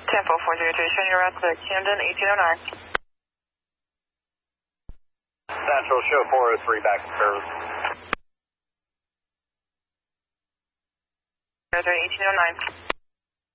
Tempo 403, showing you route to Camden, 1809. Central, show 403 back to service. 1809.